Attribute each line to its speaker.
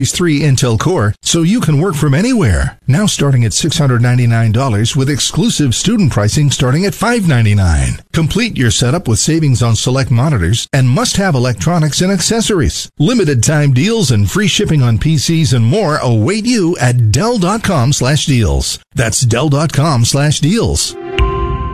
Speaker 1: 3 Intel Core, so you can work from anywhere. Now starting at $699 with exclusive student pricing starting at $599. Complete your setup with savings on select monitors and must-have electronics and accessories. Limited time deals and free shipping on PCs and more await you at Dell.com/deals. That's Dell.com/deals.